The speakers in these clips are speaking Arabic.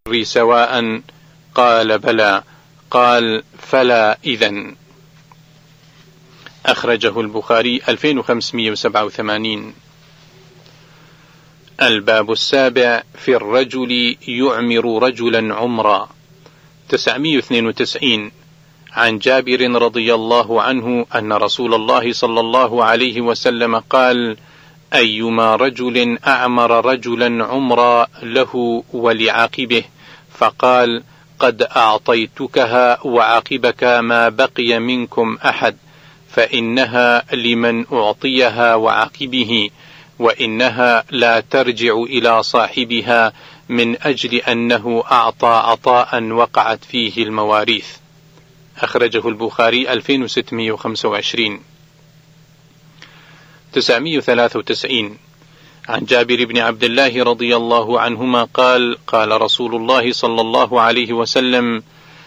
سواء؟ قال بلى. قال فلا إذن. أخرجه البخاري 2587. الباب السابع في الرجل يعمر رجلا عمرا. 992. عن جابر رضي الله عنه أن رسول الله صلى الله عليه وسلم قال: أيما رجل أعمر رجلا عمرا له ولعاقبه فقال: قد أعطيتكها وعاقبك ما بقي منكم أحد، فإنها لمن أعطيها وعاقبه، وإنها لا ترجع إلى صاحبها من أجل أنه أعطى عطاء وقعت فيه المواريث. أخرجه البخاري 2625. 993. عن جابر بن عبد الله رضي الله عنهما قال: قال رسول الله صلى الله عليه وسلم: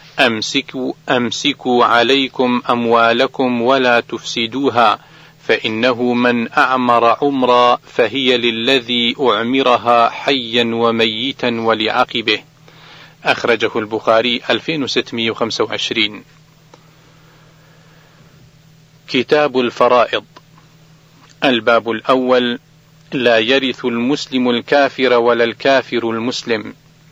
أمسكوا عليكم أموالكم ولا تفسدوها، فإنه من أعمر عمرا فهي للذي أعمرها حيا وميتا ولعقبه. أخرجه البخاري 2625. كتاب الفرائض. الباب الأول: لا يرث المسلم الكافر ولا الكافر المسلم.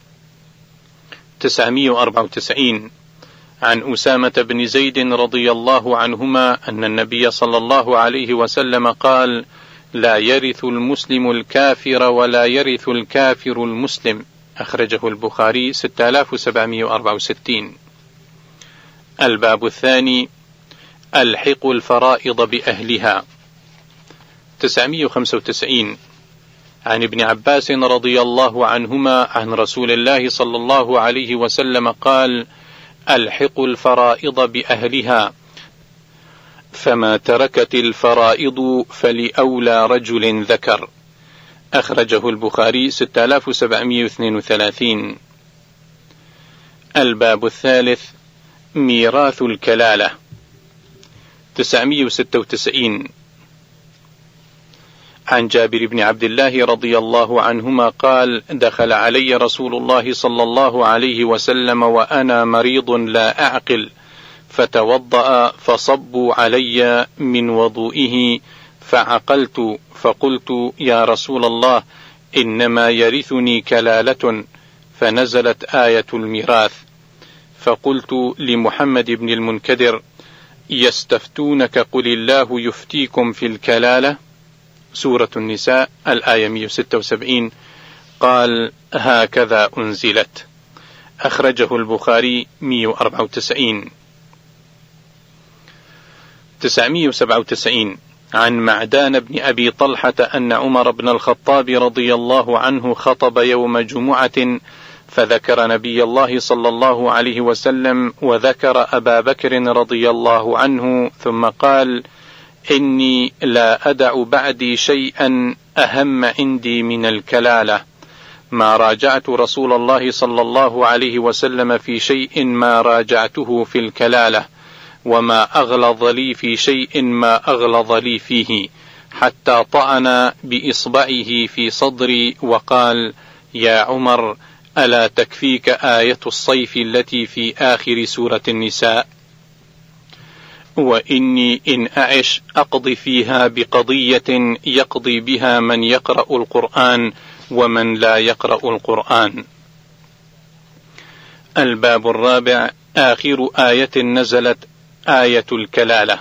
994. عن أسامة بن زيد رضي الله عنهما أن النبي صلى الله عليه وسلم قال: لا يرث المسلم الكافر ولا يرث الكافر المسلم. أخرجه البخاري 6764. الباب الثاني: ألحق الفرائض بأهلها. 995. عن ابن عباس رضي الله عنهما عن رسول الله صلى الله عليه وسلم قال: ألحق الفرائض بأهلها، فما تركت الفرائض فلأولى رجل ذكر. أخرجه البخاري 6732. الباب الثالث: ميراث الكلالة. 996. عن جابر بن عبد الله رضي الله عنهما قال: دخل علي رسول الله صلى الله عليه وسلم وأنا مريض لا أعقل، فتوضأ فصبوا علي من وضوئه فعقلت، فقلت: يا رسول الله، إنما يرثني كلالة، فنزلت آية الميراث، فقلت لمحمد بن المنكدر: يستفتونك قل الله يفتيكم في الكلالة، سورة النساء الآية 176. قال: هكذا أنزلت. أخرجه البخاري 194. 997. عن معدان بن أبي طلحة أن عمر بن الخطاب رضي الله عنه خطب يوم جمعة، فذكر نبي الله صلى الله عليه وسلم وذكر أبا بكر رضي الله عنه، ثم قال: إني لا أدع بعدي شيئا أهم عندي من الكلالة، ما راجعت رسول الله صلى الله عليه وسلم في شيء ما راجعته في الكلالة، وما أغلظ لي في شيء ما أغلظ لي فيه، حتى طعن بإصبعه في صدري وقال: يا عمر، ألا تكفيك آية الصيف التي في آخر سورة النساء؟ وإني إن أعش أقضي فيها بقضية يقضي بها من يقرأ القرآن ومن لا يقرأ القرآن. الباب الرابع: آخر آية نزلت آية الكلالة.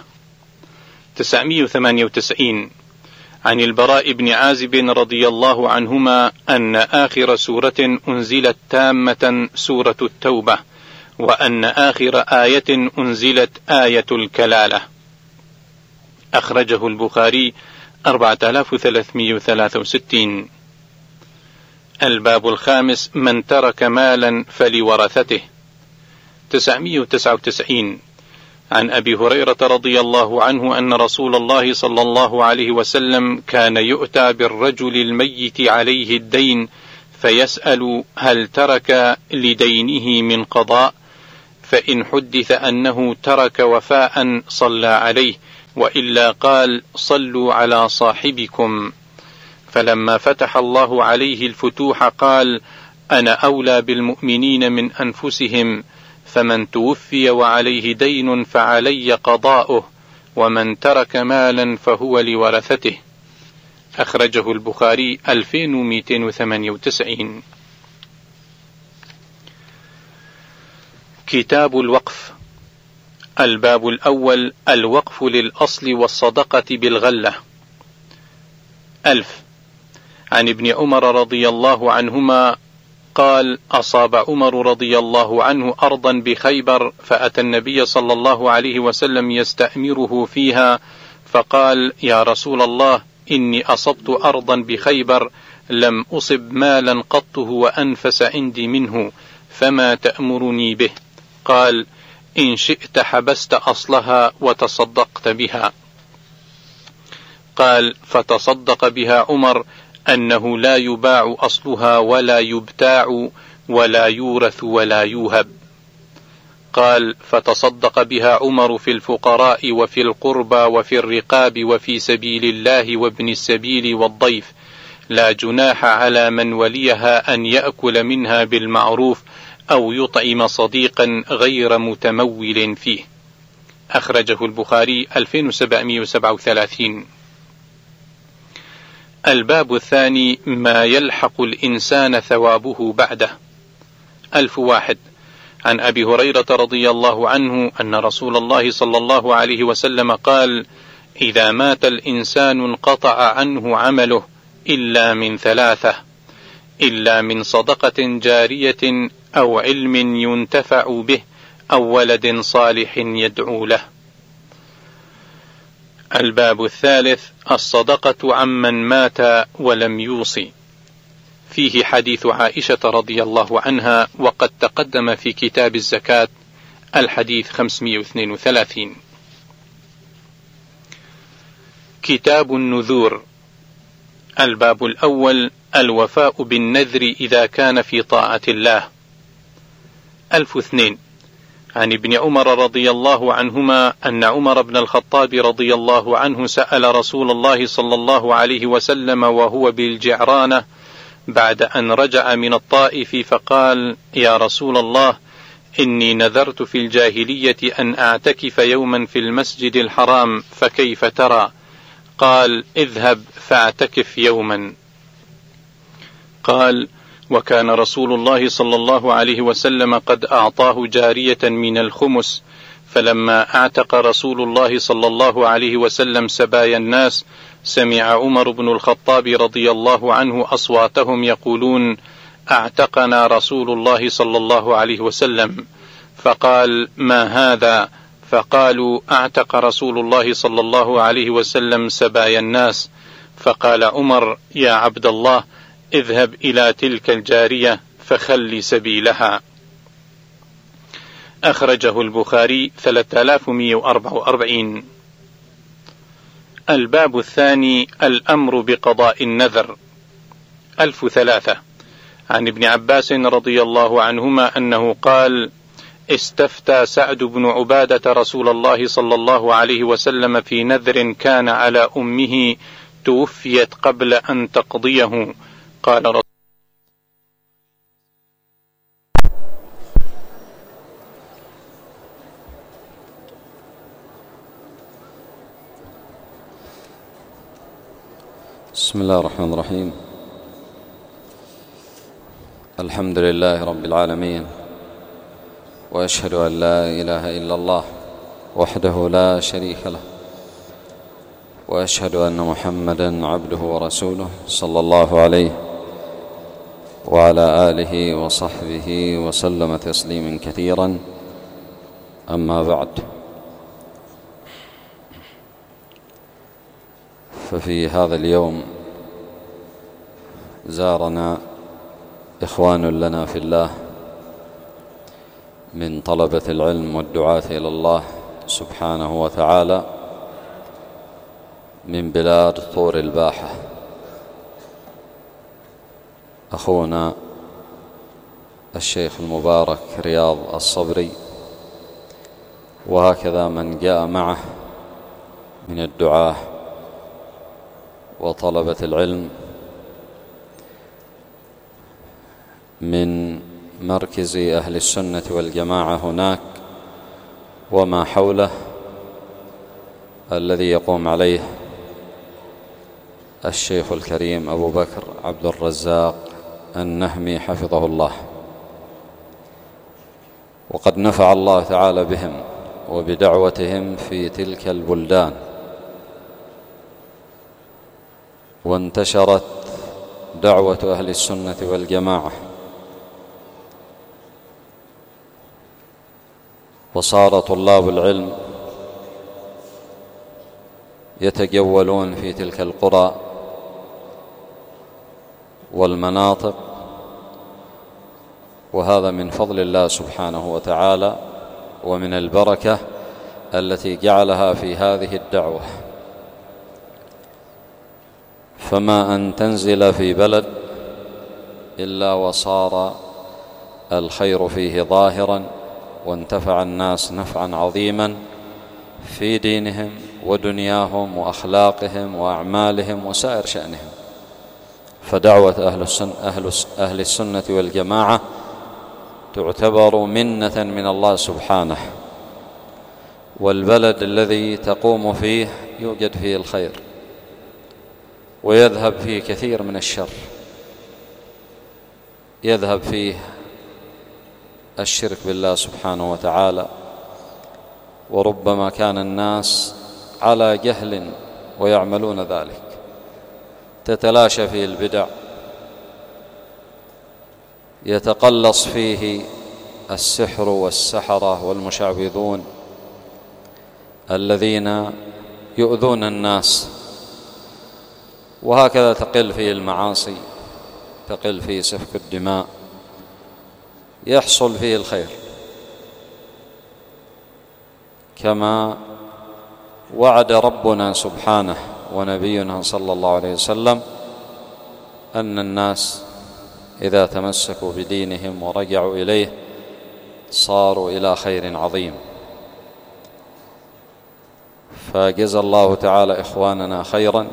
998. عن البراء بن عازب رضي الله عنهما أن آخر سورة أنزلت تامة سورة التوبة، وأن آخر آية أنزلت آية الكلالة. أخرجه البخاري 4363. الباب الخامس: من ترك مالا فلورثته. 999. عن أبي هريرة رضي الله عنه أن رسول الله صلى الله عليه وسلم كان يؤتى بالرجل الميت عليه الدين فيسأل: هل ترك لدينه من قضاء؟ فإن حدث أنه ترك وفاء صلى عليه، وإلا قال: صلوا على صاحبكم. فلما فتح الله عليه الفتوح قال: أنا أولى بالمؤمنين من أنفسهم، فمن توفي وعليه دين فعلي قضاؤه، ومن ترك مالا فهو لورثته. أخرجه البخاري 2298. كتاب الوقف. الباب الأول: الوقف للأصل والصدقة بالغلة. 1000. عن ابن عمر رضي الله عنهما قال: أصاب عمر رضي الله عنه أرضا بخيبر، فأتى النبي صلى الله عليه وسلم يستأمره فيها، فقال: يا رسول الله، إني أصبت أرضا بخيبر لم أصب مالا قط هو أنفس عندي منه، فما تأمرني به؟ قال: إن شئت حبست أصلها وتصدقت بها. قال: فتصدق بها عمر أنه لا يباع أصلها ولا يبتاع ولا يورث ولا يوهب. قال: فتصدق بها عمر في الفقراء وفي القربى وفي الرقاب وفي سبيل الله وابن السبيل والضيف، لا جناح على من وليها أن يأكل منها بالمعروف أو يطعم صديقا غير متمول فيه. أخرجه البخاري 2737. الباب الثاني: ما يلحق الإنسان ثوابه بعده. 1001. عن أبي هريرة رضي الله عنه أن رسول الله صلى الله عليه وسلم قال: إذا مات الإنسان انقطع عنه عمله إلا من 3: إلا من صدقة جارية أو علم ينتفع به أو ولد صالح يدعو له. الباب الثالث: الصدقة عمن مات ولم يوصي. فيه حديث عائشة رضي الله عنها، وقد تقدم في كتاب الزكاة، الحديث 532. كتاب النذور. الباب الأول: الوفاء بالنذر إذا كان في طاعة الله. 1002. عن ابن عمر رضي الله عنهما أن عمر بن الخطاب رضي الله عنه سأل رسول الله صلى الله عليه وسلم وهو بالجعرانة بعد أن رجع من الطائف، فقال: يا رسول الله، إني نذرت في الجاهلية أن أعتكف يوما في المسجد الحرام، فكيف ترى؟ قال: اذهب فاعتكف يوما. قال: وكان رسول الله صلى الله عليه وسلم قد أعطاه جارية من الخمس، فلما اعتق رسول الله صلى الله عليه وسلم سبايا الناس، سمع عمر بن الخطاب رضي الله عنه أصواتهم يقولون: اعتقنا رسول الله صلى الله عليه وسلم. فقال: ما هذا؟ فقالوا: اعتق رسول الله صلى الله عليه وسلم سبايا الناس. فقال عمر: يا عبد الله، اذهب إلى تلك الجارية فخل سبيلها. أخرجه البخاري 3144. الباب الثاني: الأمر بقضاء النذر. 1003. عن ابن عباس رضي الله عنهما أنه قال: استفتى سعد بن عبادة رسول الله صلى الله عليه وسلم في نذر كان على أمه توفيت قبل أن تقضيه. قال رسول بسم الله الرحمن الرحيم. الحمد لله رب العالمين، وأشهد أن لا إله إلا الله وحده لا شريك له، وأشهد أن محمدا عبده ورسوله صلى الله عليه وعلى آله وصحبه وسلم تسليما كثيرا. أما بعد، ففي هذا اليوم زارنا إخوان لنا في الله من طلبة العلم والدعاة إلى الله سبحانه وتعالى من بلاد طور الباحة، أخونا الشيخ المبارك رياض الصبري، وهكذا من جاء معه من الدعاة وطلبة العلم من مركز أهل السنة والجماعة هناك وما حوله، الذي يقوم عليه الشيخ الكريم أبو بكر عبد الرزاق النهمي حفظه الله. وقد نفع الله تعالى بهم وبدعوتهم في تلك البلدان، وانتشرت دعوة أهل السنة والجماعة، وصار طلاب العلم يتجولون في تلك القرى والمناطق، وهذا من فضل الله سبحانه وتعالى ومن البركة التي جعلها في هذه الدعوة. فما أن تنزل في بلد إلا وصار الخير فيه ظاهرا، وانتفع الناس نفعا عظيما في دينهم ودنياهم وأخلاقهم وأعمالهم وسائر شأنهم. فدعوة أهل السنة والجماعة تعتبر منة من الله سبحانه، والبلد الذي تقوم فيه يوجد فيه الخير ويذهب فيه كثير من الشر، يذهب فيه الشرك بالله سبحانه وتعالى، وربما كان الناس على جهل ويعملون ذلك، تتلاشى فيه البدع، يتقلص فيه السحر والسحرة والمشعوذون الذين يؤذون الناس، وهكذا تقل فيه المعاصي، تقل فيه سفك الدماء، يحصل فيه الخير، كما وعد ربنا سبحانه ونبينا صلى الله عليه وسلم أن الناس إذا تمسكوا بدينهم ورجعوا إليه صاروا إلى خير عظيم. فجزى الله تعالى إخواننا خيرا،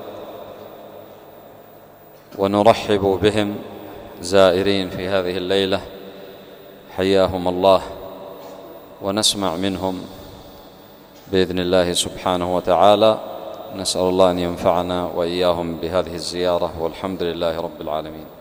ونرحب بهم زائرين في هذه الليلة، حياهم الله، ونسمع منهم بإذن الله سبحانه وتعالى. نسأل الله أن ينفعنا وإياهم بهذه الزيارة، والحمد لله رب العالمين.